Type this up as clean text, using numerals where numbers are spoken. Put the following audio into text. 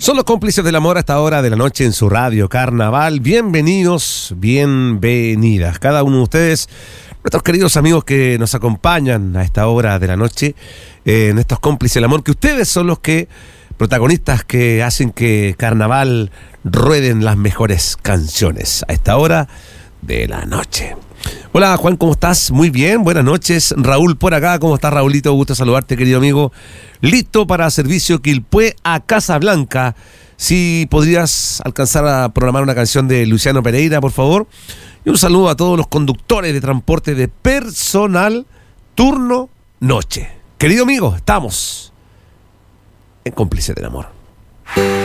Son los cómplices del amor a esta hora de la noche en su radio Carnaval. Bienvenidos, bienvenidas. Cada uno de ustedes, nuestros queridos amigos que nos acompañan a esta hora de la noche en estos cómplices del amor, que ustedes son los que protagonistas que hacen que Carnaval rueden las mejores canciones a esta hora de la noche. Hola Juan, ¿cómo estás? Muy bien, buenas noches. Raúl por acá, ¿cómo estás, Raulito? Gusto saludarte, querido amigo. Listo para servicio Quilpué a Casablanca. Si podrías alcanzar a programar una canción de Luciano Pereira, por favor. Y un saludo a todos los conductores de transporte de personal turno noche. Querido amigo, estamos en Cómplices del Amor.